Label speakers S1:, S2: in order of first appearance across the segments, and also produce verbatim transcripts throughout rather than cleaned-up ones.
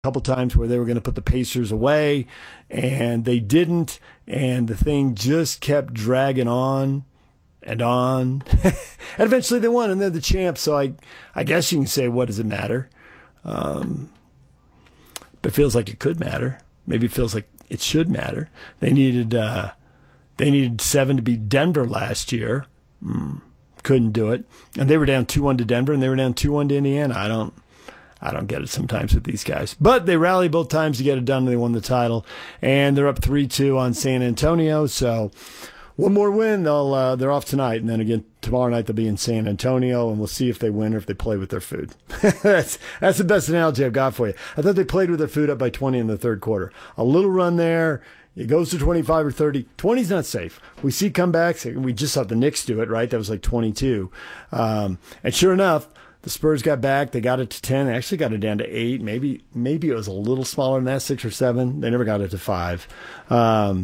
S1: couple times where they were going to put the Pacers away, and they didn't, and the thing just kept dragging on and on. And eventually they won, and they're the champs, so I, I guess you can say, what does it matter? Um, but it feels like it could matter. Maybe it feels like it should matter. They needed uh, they needed seven to beat Denver last year. Mm, couldn't do it. And they were down two one to Denver, and they were down two one to Indiana. I don't I don't get it sometimes with these guys. But they rally both times to get it done. They won the title. And they're up three two on San Antonio. So one more win, they'll, uh, they're off tonight. And then again, tomorrow night they'll be in San Antonio. And we'll see if they win or if they play with their food. that's, that's the best analogy I've got for you. I thought they played with their food up by twenty in the third quarter. A little run there. It goes to twenty-five or thirty. twenty's not safe. We see comebacks. We just saw the Knicks do it, right? That was like twenty-two. Um, and sure enough, the Spurs got back. They got it to ten. They actually got it down to eight. Maybe maybe it was a little smaller than that, six or seven. They never got it to five. Um,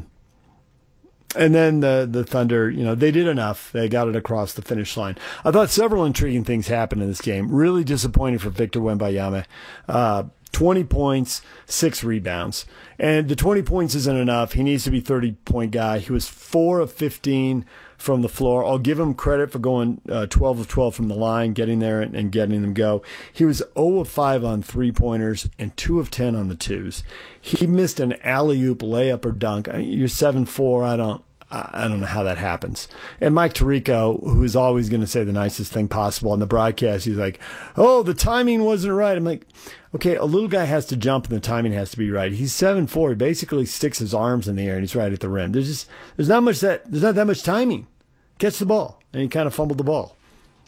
S1: and then the the Thunder, you know, they did enough. They got it across the finish line. I thought several intriguing things happened in this game. Really disappointing for Victor Wembanyama. Uh, twenty points, six rebounds. And the twenty points isn't enough. He needs to be thirty-point guy. He was four of fifteen from the floor. I'll give him credit for going uh, twelve of twelve from the line, getting there and, and getting them go. He was zero of five on three-pointers and two of ten on the twos. He missed an alley-oop layup or dunk. I mean, you're seven four. I don't I don't know how that happens. And Mike Tirico, who is always going to say the nicest thing possible on the broadcast, he's like, oh, the timing wasn't right. I'm like, okay, a little guy has to jump and the timing has to be right. He's seven four. He basically sticks his arms in the air and he's right at the rim. There's just there's not much that there's not that much timing. Gets the ball and he kind of fumbled the ball.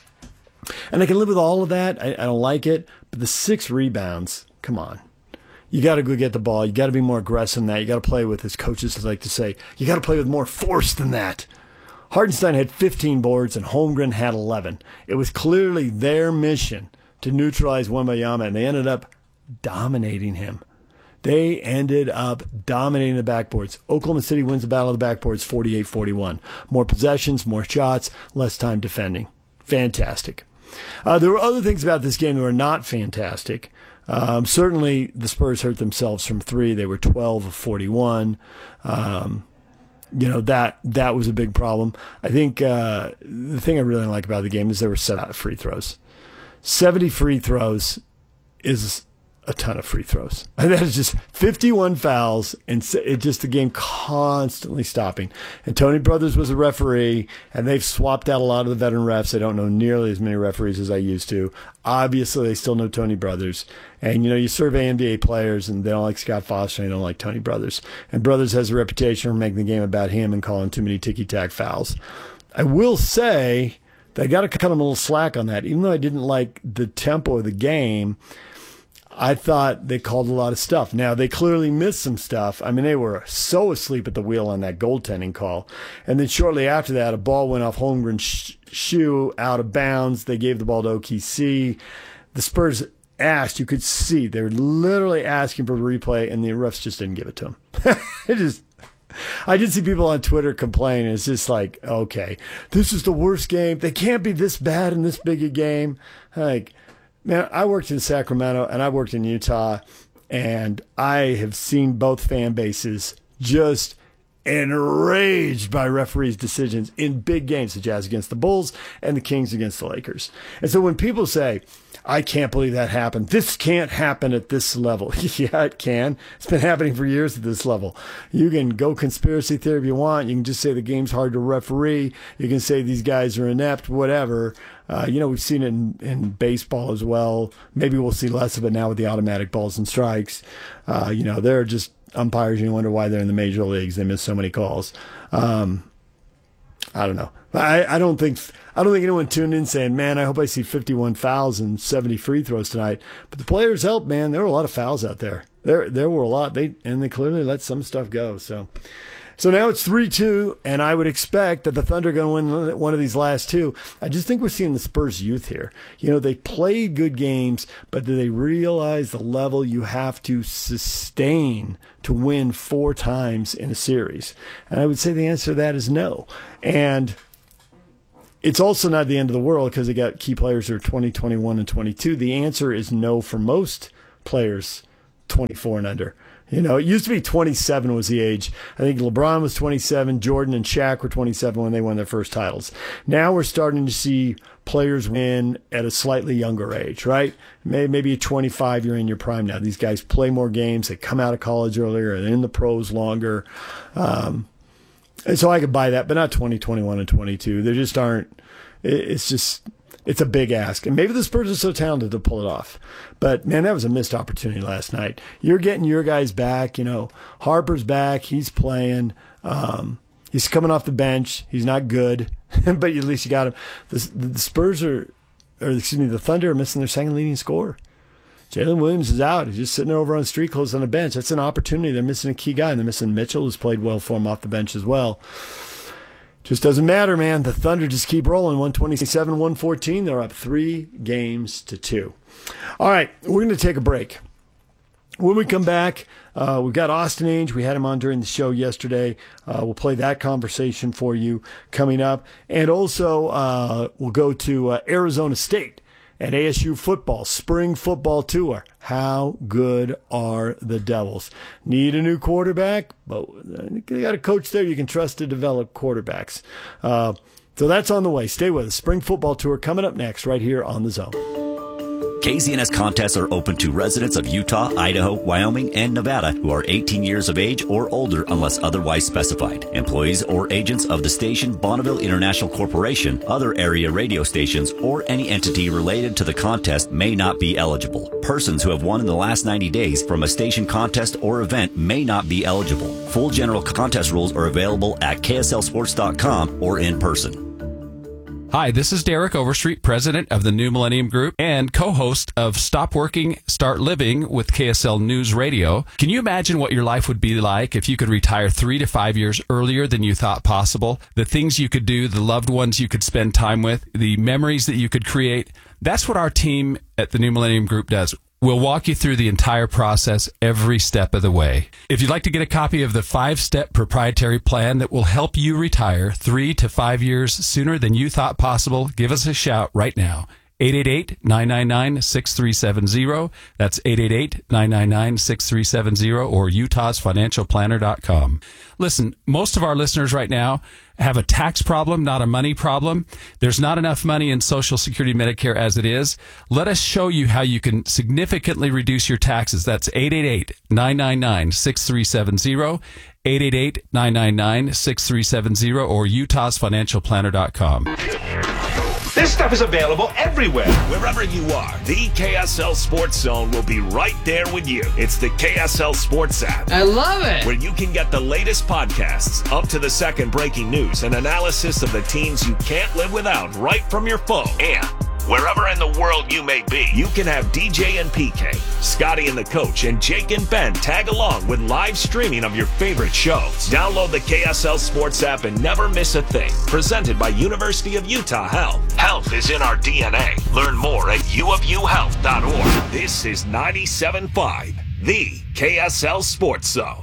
S1: And I can live with all of that. I, I don't like it, but the six rebounds, come on. You got to go get the ball. You got to be more aggressive than that. You got to play with, as coaches like to say, you got to play with more force than that. Hartenstein had fifteen boards and Holmgren had eleven. It was clearly their mission to neutralize Wembanyama, and they ended up dominating him. They ended up dominating the backboards. Oklahoma City wins the battle of the backboards forty-eight forty-one. More possessions, more shots, less time defending. Fantastic. Uh, there were other things about this game that were not fantastic. Um, certainly, the Spurs hurt themselves from three. They were twelve of forty-one. Um, you know, that that was a big problem. I think uh, the thing I really like about the game is there were seven free throws. seventy free throws is a ton of free throws. And that is just fifty-one fouls, and it just the game constantly stopping. And Tony Brothers was a referee, and they've swapped out a lot of the veteran refs. I don't know nearly as many referees as I used to. Obviously, they still know Tony Brothers. And, you know, you survey N B A players, and they don't like Scott Foster, and they don't like Tony Brothers. And Brothers has a reputation for making the game about him and calling too many ticky-tack fouls. I will say that I got to cut him a little slack on that. Even though I didn't like the tempo of the game, I thought they called a lot of stuff. Now, they clearly missed some stuff. I mean, they were so asleep at the wheel on that goaltending call. And then shortly after that, a ball went off Holmgren's sh- shoe out of bounds. They gave the ball to O K C. The Spurs asked, you could see, they were literally asking for the replay, and the refs just didn't give it to them. It just... I did see people on Twitter complain. It's just like, okay, this is the worst game. They can't be this bad in this big a game. Like, man, I worked in Sacramento and I worked in Utah, and I have seen both fan bases just enraged by referees' decisions in big games, the Jazz against the Bulls and the Kings against the Lakers. And so when people say, I can't believe that happened, this can't happen at this level. Yeah, it can. It's been happening for years at this level. You can go conspiracy theory if you want. You can just say the game's hard to referee. You can say these guys are inept, whatever. Uh, you know, we've seen it in, in baseball as well. Maybe we'll see less of it now with the automatic balls and strikes. Uh, you know, they're just umpires. You wonder why they're in the major leagues. They miss so many calls. Um, I don't know. I, I don't think I don't think anyone tuned in saying, man, I hope I see fifty-one fouls and seventy free throws tonight. But the players helped, man. There were a lot of fouls out there. There there were a lot. They and they clearly let some stuff go. So so now it's three two, and I would expect that the Thunder are going to win one of these last two. I just think we're seeing the Spurs youth here. You know, they played good games, but do they realize the level you have to sustain to win four times in a series? And I would say the answer to that is no. And it's also not the end of the world because they got key players who are twenty, twenty-one, and twenty-two. The answer is no for most players twenty-four and under. You know, it used to be twenty-seven was the age. I think LeBron was twenty-seven, Jordan and Shaq were twenty-seven when they won their first titles. Now we're starting to see players win at a slightly younger age, right? Maybe at twenty-five, you're in your prime now. These guys play more games. They come out of college earlier and in the pros longer. Um, and so I could buy that, but not twenty, twenty-one, and twenty-two. They just aren't. It's just... It's a big ask. And maybe the Spurs are so talented to pull it off. But, man, that was a missed opportunity last night. You're getting your guys back. You know, Harper's back. He's playing. Um, he's coming off the bench. He's not good, but at least you got him. The, the Spurs are, or excuse me, the Thunder are missing their second leading scorer. Jalen Williams is out. He's just sitting there over on street clothes on the bench. That's an opportunity. They're missing a key guy, and they're missing Mitchell, who's played well for him off the bench as well. Just doesn't matter, man. The Thunder just keep rolling. one twenty-seven, one fourteen. They're up three games to two. All right, we're going to take a break. When we come back, uh, we've got Austin Ainge. We had him on during the show yesterday. Uh, we'll play that conversation for you coming up. And also, uh, we'll go to uh, Arizona State and A S U football, spring football tour. How good are the Devils? Need a new quarterback, but they got a coach there you can trust to develop quarterbacks. Uh, so that's on the way. Stay with us. Spring football tour coming up next right here on The Zone.
S2: K Z N S contests are open to residents of Utah, Idaho, Wyoming, and Nevada who are eighteen years of age or older unless otherwise specified. Employees or agents of the station Bonneville International Corporation, other area radio stations, or any entity related to the contest may not be eligible. Persons who have won in the last ninety days from a station contest or event may not be eligible. Full general contest rules are available at K S L sports dot com or in person.
S3: Hi, this is Derek Overstreet, president of the New Millennium Group and co-host of Stop Working, Start Living with K S L News Radio. Can you imagine what your life would be like if you could retire three to five years earlier than you thought possible? The things you could do, the loved ones you could spend time with, the memories that you could create. That's what our team at the New Millennium Group does. We'll walk you through the entire process every step of the way. If you'd like to get a copy of the five-step proprietary plan that will help you retire three to five years sooner than you thought possible, give us a shout right now. eight eight eight, nine nine nine, six three seven zero. That's eight eight eight, nine nine nine, six three seven zero or utahs financial planner dot com. Listen, most of our listeners right now have a tax problem, not a money problem. There's not enough money in Social Security Medicare as it is. Let us show you how you can significantly reduce your taxes. That's eight eight eight, nine nine nine, six three seven zero, eight eight eight, nine nine nine, six three seven zero or utahs financial planner dot com.
S4: This stuff is available everywhere. Wherever you are, the K S L Sports Zone will be right there with you. It's the K S L Sports app.
S5: I love it.
S4: Where you can get the latest podcasts, up to the second breaking news, and analysis of the teams you can't live without right from your phone. And wherever in the world you may be, you can have D J and P K, Scotty and the Coach, and Jake and Ben tag along with live streaming of your favorite shows. Download the K S L Sports app and never miss a thing. Presented by University of Utah Health. Health is in our D N A. Learn more at u of u health dot org. This is ninety-seven point five, the K S L Sports Zone.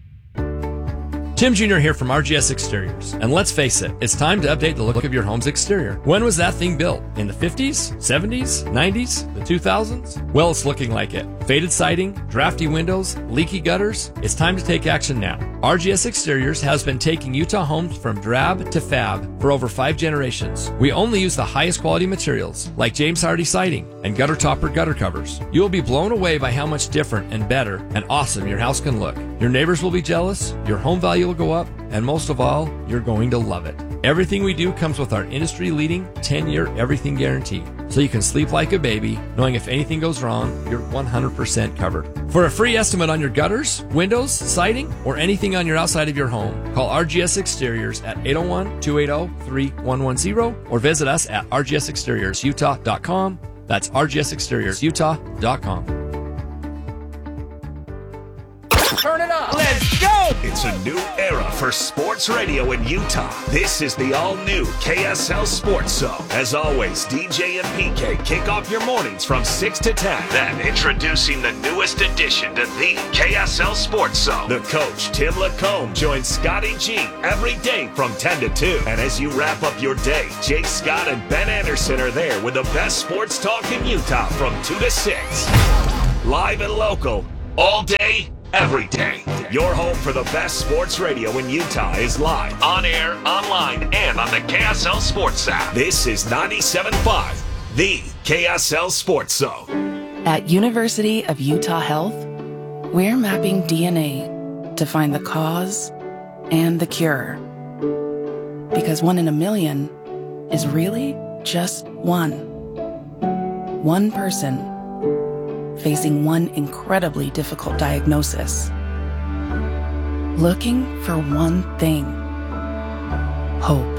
S6: Tim Junior here from R G S Exteriors. And let's face it, it's time to update the look of your home's exterior. When was that thing built? In the fifties, seventies, nineties, the two thousands? Well, it's looking like it. Faded siding, drafty windows, leaky gutters. It's time to take action now. R G S Exteriors has been taking Utah homes from drab to fab for over five generations. We only use the highest quality materials, like James Hardy siding and gutter topper gutter covers. You will be blown away by how much different and better and awesome your house can look. Your neighbors will be jealous, your home value will go up, and most of all, you're going to love it. Everything we do comes with our industry-leading ten-year everything guarantee, so you can sleep like a baby, knowing if anything goes wrong, you're one hundred percent covered. For a free estimate on your gutters, windows, siding, or anything on your outside of your home, call R G S Exteriors at eight oh one, two eight oh, three one one zero or visit us at r g s exteriors utah dot com. That's r g s exteriors utah dot com.
S5: Turn it up.
S4: Let's go! It's a new era for sports radio in Utah. This is the all-new K S L Sports Zone. As always, D J and P K kick off your mornings from six to ten. Then, introducing the newest addition to the K S L Sports Zone. The coach, Tim Lacombe, joins Scotty G every day from ten to two. And as you wrap up your day, Jake Scott and Ben Anderson are there with the best sports talk in Utah from two to six. Live and local, All day, every day. Your home for the best sports radio in Utah is live, on air, online, and on the K S L Sports app. This is ninety-seven point five, the K S L Sports Zone.
S7: At University of Utah Health, we're mapping D N A to find the cause and the cure. Because one in a million is really just one. One person facing one incredibly difficult diagnosis. Looking for one thing. Hope.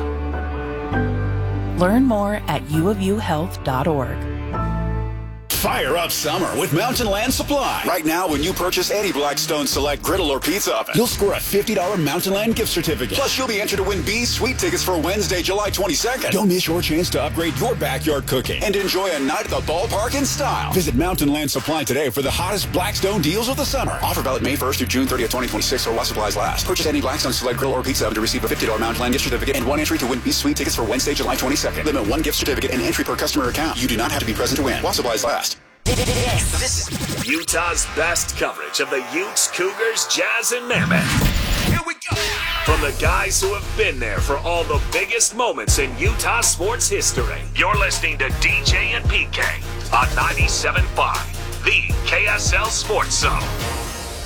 S7: Learn more at u of u health dot org.
S8: Fire up summer with Mountain Land Supply. Right now, when you purchase any Blackstone Select griddle or pizza oven, you'll score a fifty dollars Mountain Land gift certificate. Plus, you'll be entered to win B's Sweet tickets for Wednesday, July twenty-second. Don't miss your chance to upgrade your backyard cooking and enjoy a night at the ballpark in style. Visit Mountain Land Supply today for the hottest Blackstone deals of the summer. Offer valid May first through June thirtieth, twenty twenty-six, or while supplies last. Purchase any Blackstone Select griddle or pizza oven to receive a fifty dollars Mountain Land gift certificate and one entry to win B's Sweet tickets for Wednesday, July twenty-second. Limit one gift certificate and entry per customer account. You do not have to be present to win while supplies last.
S4: This is Utah's best coverage of the Utes, Cougars, Jazz, and Mammoth. Here we go. From the guys who have been there for all the biggest moments in Utah sports history. You're listening to D J and P K on ninety-seven point five, the K S L Sports Zone.